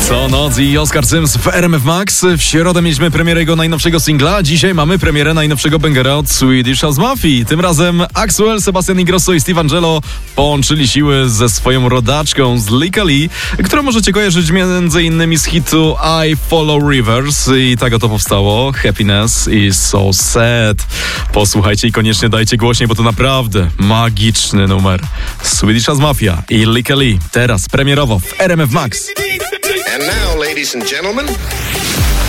Co noc i Oskar Sims w RMF Max. W środę mieliśmy premierę jego najnowszego singla, dzisiaj mamy premierę najnowszego bangera od Swedish House Mafii. Tym razem Axwell, Sebastian Ingrosso i Steve Angello połączyli siły ze swoją rodaczką z Lika Lee, którą możecie kojarzyć m.in. z hitu I Follow Rivers i tak oto powstało Happiness is So Sad. Posłuchajcie i koniecznie dajcie głośniej, bo to naprawdę magiczny numer. Swedish House Mafia i Lika Lee teraz premierowo w RMF Max. And now, ladies and gentlemen,